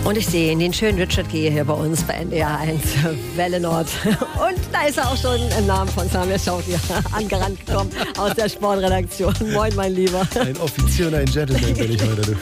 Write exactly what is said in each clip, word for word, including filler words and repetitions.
Und ich sehe ihn, den schönen Richard Gehe hier bei uns bei N D R eins, Welle Nord. Und da ist er auch schon im Namen von Samir Chaudhry angerannt gekommen aus der Sportredaktion. Moin, mein Lieber. Ein Offizier und ein Gentleman bin ich heute.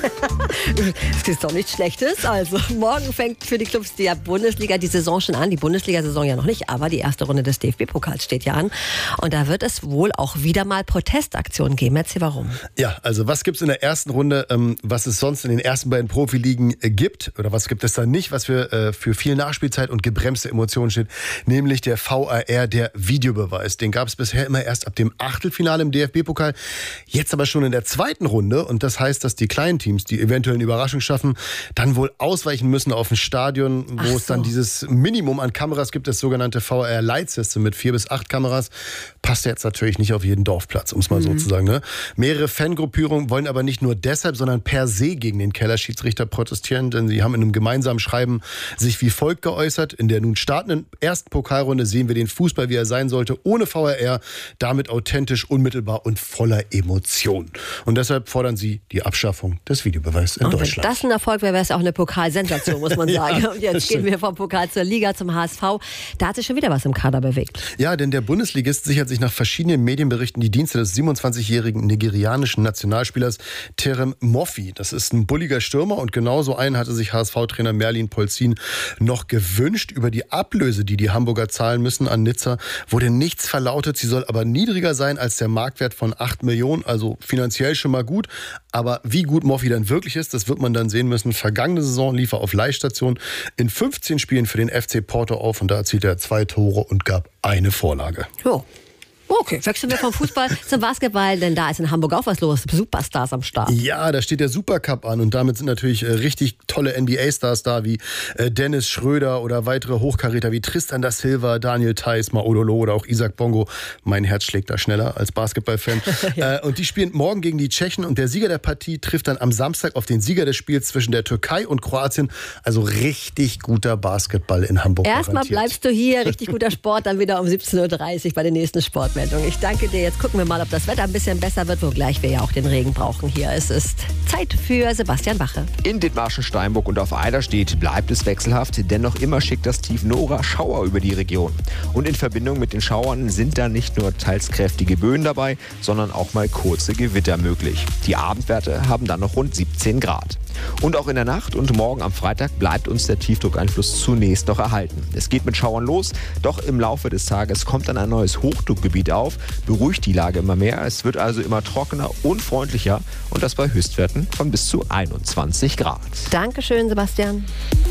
Das ist doch nichts Schlechtes. Also morgen fängt für die Clubs der Bundesliga die Saison schon an. Die Bundesliga-Saison ja noch nicht, aber die erste Runde des D F B-Pokals steht ja an. Und da wird es wohl auch wieder mal Protestaktionen geben. Erzähl warum. Ja, also was gibt es in der ersten Runde, ähm, was es sonst in den ersten beiden Profiligen äh, gibt? Oder was gibt es da nicht, was für, äh, für viel Nachspielzeit und gebremste Emotionen steht? Nämlich der V A R, der Videobeweis. Den gab es bisher immer erst ab dem Achtelfinale im D F B-Pokal. Jetzt aber schon in der zweiten Runde. Und das heißt, dass die kleinen Teams, die eventuell eine Überraschung schaffen, dann wohl ausweichen müssen auf ein Stadion, wo so. es dann dieses Minimum an Kameras gibt, das sogenannte V A R Light System mit vier bis acht Kameras. Passt jetzt natürlich nicht auf jeden Dorfplatz, um es mal mhm. so zu sagen. Ne? Mehrere Fangruppierungen wollen aber nicht nur deshalb, sondern per se gegen den Kellerschiedsrichter protestieren, denn sie haben in einem gemeinsamen Schreiben sich wie folgt geäußert: In der nun startenden ersten Pokalrunde sehen wir den Fußball, wie er sein sollte, ohne V A R, damit authentisch, unmittelbar und voller Emotion. Und deshalb fordern sie die Abschaffung des Videobeweises in und Deutschland. Wenn das ein Erfolg wäre, wäre es auch eine Pokalsensation, muss man sagen. Ja, und jetzt gehen wir vom Pokal zur Liga, zum H S V. Da hat sich schon wieder was im Kader bewegt. Ja, denn der Bundesligist sichert sich nach verschiedenen Medienberichten die Dienste des siebenundzwanzigjährigen nigerianischen Nationalspielers Terem Moffi. Das ist ein bulliger Stürmer und genauso einen hatte sich H S V-Trainer Merlin Polzin noch gewünscht. Über die Ablöse, die die Hamburger zahlen müssen an Nizza, wurde nichts verlautet. Sie soll aber niedriger sein als der Marktwert von acht Millionen, also finanziell schon mal gut. Aber wie gut Moffi dann wirklich ist, das wird man dann sehen müssen. Vergangene Saison lief er auf Leihstation in fünfzehn Spielen für den F C Porto auf und da erzielte er zwei Tore und gab eine Vorlage. Jo. Okay, wechseln wir vom Fußball zum Basketball, denn da ist in Hamburg auch was los. Superstars am Start. Ja, da steht der Supercup an und damit sind natürlich äh, richtig tolle N B A-Stars da, wie äh, Dennis Schröder oder weitere Hochkaräter wie Tristan da Silva, Daniel Theis, Maodolo oder auch Isaac Bongo. Mein Herz schlägt da schneller als Basketballfan. ja. äh, und die spielen morgen gegen die Tschechen und der Sieger der Partie trifft dann am Samstag auf den Sieger des Spiels zwischen der Türkei und Kroatien. Also richtig guter Basketball in Hamburg. Erstmal garantiert. bleibst du hier, richtig guter Sport, dann wieder um siebzehn Uhr dreißig bei den nächsten Sportmeldungen. Ich danke dir. Jetzt gucken wir mal, ob das Wetter ein bisschen besser wird, wogleich wir ja auch den Regen brauchen hier. Es ist Zeit für Sebastian Wache. In Dithmarschen, Steinburg und auf Eiderstedt bleibt es wechselhaft, denn noch immer schickt das Tief Nora Schauer über die Region. Und in Verbindung mit den Schauern sind da nicht nur teils kräftige Böen dabei, sondern auch mal kurze Gewitter möglich. Die Abendwerte haben dann noch rund siebzehn Grad. Und auch in der Nacht und morgen am Freitag bleibt uns der Tiefdruckeinfluss zunächst noch erhalten. Es geht mit Schauern los, doch im Laufe des Tages kommt dann ein neues Hochdruckgebiet auf, beruhigt die Lage immer mehr. Es wird also immer trockener und freundlicher und das bei Höchstwerten von bis zu einundzwanzig Grad. Dankeschön, Sebastian.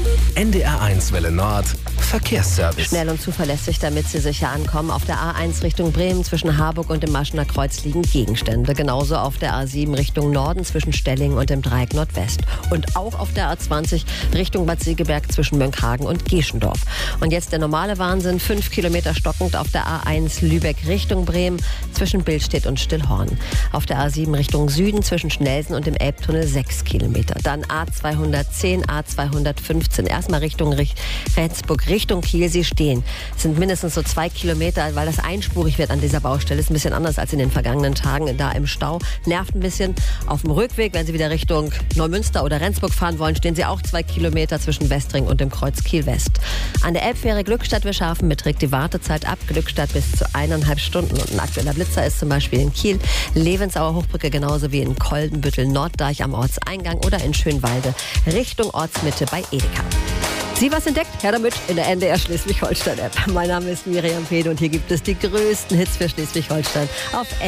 N D R eins Welle Nord, Verkehrsservice. Schnell und zuverlässig, damit Sie sicher ankommen. Auf der A eins Richtung Bremen zwischen Harburg und dem Maschener Kreuz liegen Gegenstände. Genauso auf der A sieben Richtung Norden zwischen Stelling und dem Dreieck Nordwest. Und auch auf der A zwanzig Richtung Bad Segeberg zwischen Mönchagen und Geschendorf. Und jetzt der normale Wahnsinn, fünf Kilometer stockend auf der A eins Lübeck Richtung Bremen zwischen Billstedt und Stillhorn. Auf der A sieben Richtung Süden zwischen Schnelsen und dem Elbtunnel sechs Kilometer. Dann A zweihundertzehn, A zweihundertfünfzehn. Erstmal Richtung Rendsburg, Richtung Kiel. Sie stehen. Es sind mindestens so zwei Kilometer, weil das einspurig wird an dieser Baustelle. Ist ein bisschen anders als in den vergangenen Tagen da im Stau. Nervt ein bisschen. Auf dem Rückweg, wenn Sie wieder Richtung Neumünster oder Rendsburg fahren wollen, stehen Sie auch zwei Kilometer zwischen Westring und dem Kreuz Kiel-West. An der Elbfähre Glückstadt-Wischhafen beträgt die Wartezeit ab Glückstadt bis zu eineinhalb Stunden. Und ein aktueller Blitzer ist zum Beispiel in Kiel, Levensauer Hochbrücke genauso wie in Koldenbüttel, Norddeich am Ortseingang oder in Schönwalde Richtung Ortsmitte bei Edeka. Sie was entdeckt? Her damit in der N D R Schleswig-Holstein-App. Mein Name ist Miriam Pede und hier gibt es die größten Hits für Schleswig-Holstein auf